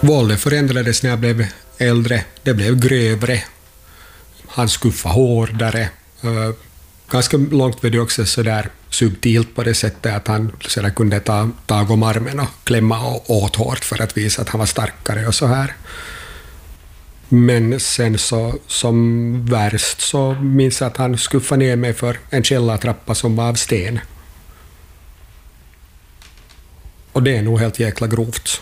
Våldet förändrades när jag blev äldre. Det blev grövre. Han skuffade hårdare. Ganska långt var det också så där subtilt på det sättet att han sedan kunde ta tag om armen och klämma och åt hårt för att visa att han var starkare och så här. Men sen så som värst så minns jag att han skuffade ner mig för en källartrappa som var av sten. Och det är nog helt jäkla grovt.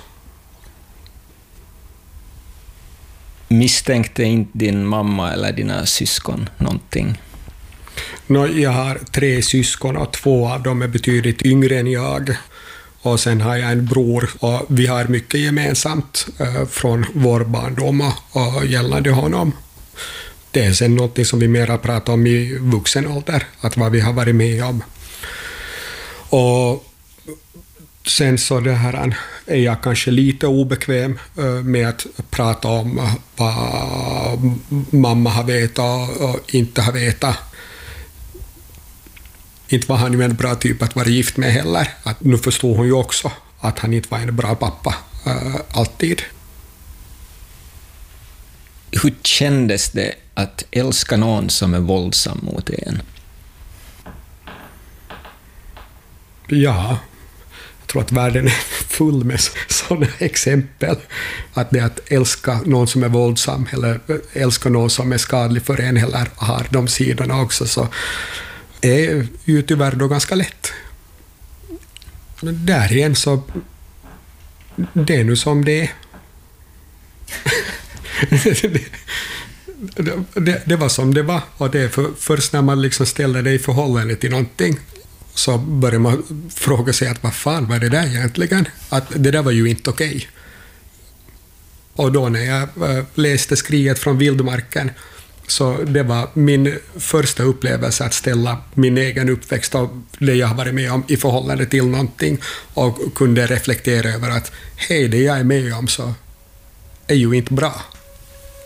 Misstänkte inte din mamma eller dina syskon någonting? Jag har 3 syskon och 2 av dem är betydligt yngre än jag. Och sen har jag en bror och vi har mycket gemensamt från vår barndom och gällande honom. Det är sen något som vi mer har pratat om i vuxen ålder, att vad vi har varit med om. Och sen så det här är jag kanske lite obekväm med att prata om vad mamma har vetat och inte har vetat. Inte var han ju en bra typ att vara gift med heller. Att nu förstod hon ju också att han inte var en bra pappa alltid. Hur kändes det att älska någon som är våldsam mot en? Ja, jag tror att världen är full med sådana exempel. Att det att älska någon som är våldsam eller älska någon som är skadlig för en eller har de sidorna också, så är ju tyvärr då ganska lätt. Men där igen så det är nu som det är. det var som det var, och det är först när man liksom ställer det i förhållande till någonting så börjar man fråga sig att vad fan var det där egentligen? Att det där var ju inte okej. Och då när jag läste Skriet från vildmarken, så det var min första upplevelse att ställa min egen uppväxt och det jag har varit med om i förhållande till någonting och kunde reflektera över att hej, det jag är med om så är ju inte bra.